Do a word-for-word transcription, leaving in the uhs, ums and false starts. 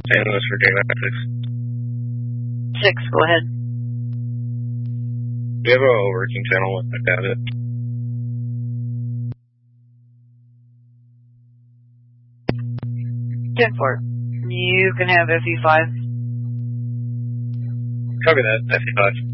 San Luis for Daylight six. Six, go ahead. We have a working channel with like that. ten four. You can have F E five. Copy that, F E five.